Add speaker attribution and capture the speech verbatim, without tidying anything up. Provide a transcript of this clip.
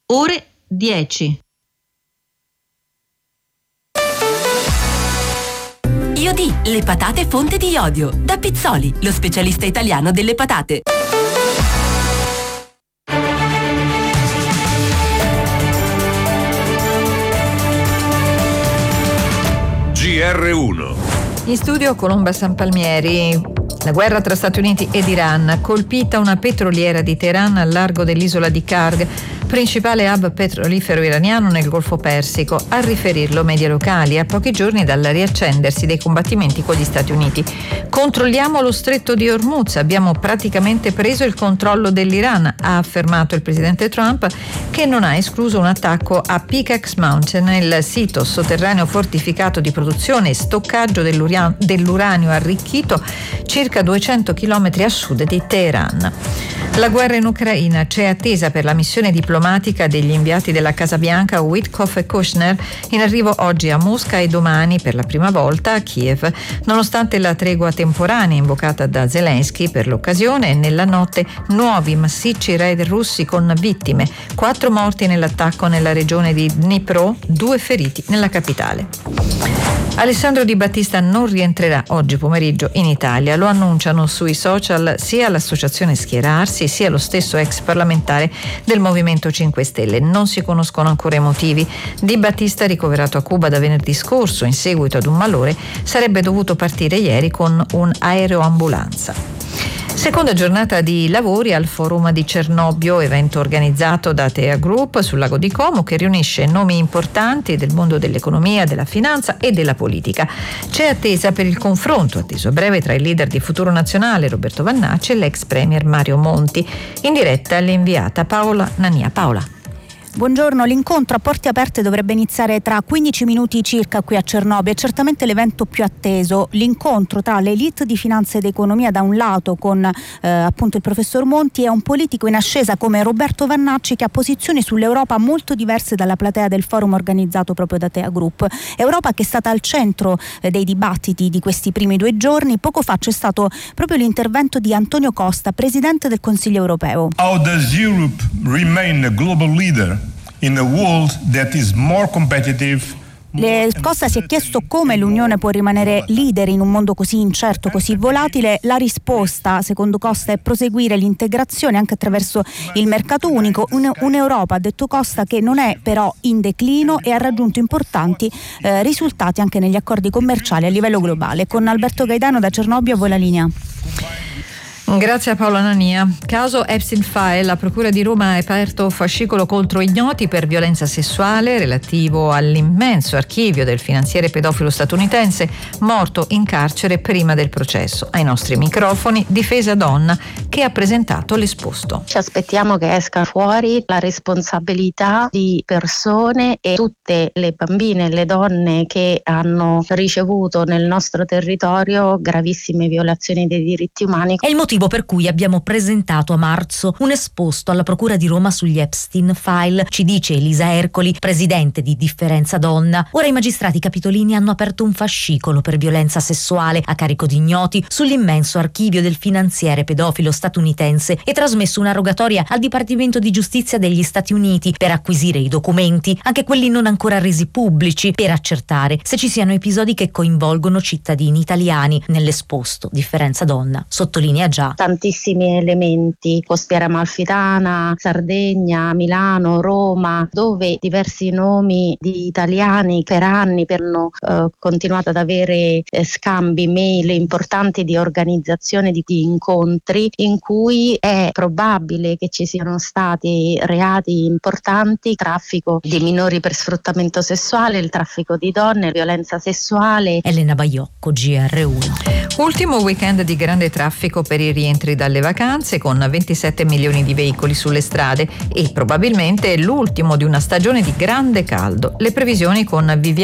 Speaker 1: ore dieci.
Speaker 2: Iodi, le patate fonte di iodio. Da Pizzoli, lo specialista italiano delle patate.
Speaker 3: G R uno.
Speaker 4: In studio Colomba Sanpalmieri. La guerra tra Stati Uniti ed Iran, colpita una petroliera di Teheran al largo dell'isola di Karg, principale hub petrolifero iraniano nel Golfo Persico, a riferirlo media locali a pochi giorni dal riaccendersi dei combattimenti con gli Stati Uniti. Controlliamo lo stretto di Hormuz, abbiamo praticamente preso il controllo dell'Iran, ha affermato il presidente Trump, che non ha escluso un attacco a Pickaxe Mountain, il sito sotterraneo fortificato di produzione e stoccaggio dell'uranio arricchito circa duecento chilometri a sud di Teheran. La guerra in Ucraina, c'è attesa per la missione diplomatica degli inviati della Casa Bianca Witkoff e Kushner, in arrivo oggi a Mosca e domani per la prima volta a Kiev, nonostante la tregua temporanea invocata da Zelensky per l'occasione. Nella notte nuovi massicci raid russi con vittime, quattro morti nell'attacco nella regione di Dnipro, due feriti nella capitale. Alessandro Di Battista non rientrerà oggi pomeriggio in Italia, lo annunciano sui social sia l'associazione Schierarsi sia lo stesso ex parlamentare del Movimento cinque Stelle. Non si conoscono ancora i motivi. Di Battista, ricoverato a Cuba da venerdì scorso in seguito ad un malore, sarebbe dovuto partire ieri con un aeroambulanza. Seconda giornata di lavori al Forum di Cernobbio, evento organizzato da Tea Group sul lago di Como, che riunisce nomi importanti del mondo dell'economia, della finanza e della politica. C'è attesa per il confronto, atteso a breve, tra il leader di Futuro Nazionale Roberto Vannacci e l'ex premier Mario Monti. In diretta l'inviata Paola Nania. Paola.
Speaker 5: Buongiorno, l'incontro a porte aperte dovrebbe iniziare tra quindici minuti circa qui a Cernobbio. È certamente l'evento più atteso, l'incontro tra l'elite di finanza ed economia da un lato con eh, appunto il professor Monti e un politico in ascesa come Roberto Vannacci, che ha posizioni sull'Europa molto diverse dalla platea del forum organizzato proprio da Tea Group. Europa che è stata al centro eh, dei dibattiti di questi primi due giorni. Poco fa c'è stato proprio l'intervento di Antonio Costa, presidente del Consiglio europeo.
Speaker 6: How does Europe remain a global leader in a world that is more competitive?
Speaker 5: Le Costa si è chiesto come l'Unione può rimanere leader in un mondo così incerto, così volatile. La risposta, secondo Costa, è proseguire l'integrazione anche attraverso il mercato unico. Un, un'Europa, ha detto Costa, che non è però in declino e ha raggiunto importanti eh, risultati anche negli accordi commerciali a livello globale. Con Alberto Gaidano da Cernobbio, a voi la linea.
Speaker 4: Grazie a Paola Nania. Caso Epstein File, la Procura di Roma ha aperto fascicolo contro ignoti per violenza sessuale relativo all'immenso archivio del finanziere pedofilo statunitense morto in carcere prima del processo. Ai nostri microfoni Difesa Donna, che ha presentato l'esposto.
Speaker 7: Ci aspettiamo che esca fuori la responsabilità di persone e tutte le bambine e le donne che hanno ricevuto nel nostro territorio gravissime violazioni dei diritti umani.
Speaker 2: È il motivo per cui abbiamo presentato a marzo un esposto alla Procura di Roma sugli Epstein File, ci dice Elisa Ercoli, presidente di Differenza Donna. Ora i magistrati capitolini hanno aperto un fascicolo per violenza sessuale a carico di ignoti sull'immenso archivio del finanziere pedofilo statunitense e trasmesso una rogatoria al Dipartimento di Giustizia degli Stati Uniti per acquisire i documenti, anche quelli non ancora resi pubblici, per accertare se ci siano episodi che coinvolgono cittadini italiani. Nell'esposto Differenza Donna sottolinea già
Speaker 7: tantissimi elementi: Costiera Amalfitana, Sardegna, Milano, Roma, dove diversi nomi di italiani per anni hanno eh, continuato ad avere eh, scambi mail importanti di organizzazione di, di incontri in cui è probabile che ci siano stati reati importanti: traffico di minori per sfruttamento sessuale, il traffico di donne, violenza sessuale.
Speaker 2: Elena Baiocco, G R uno.
Speaker 4: Ultimo weekend di grande traffico per i rientri dalle vacanze, con ventisette milioni di veicoli sulle strade, e probabilmente l'ultimo di una stagione di grande caldo. Le previsioni con Viviana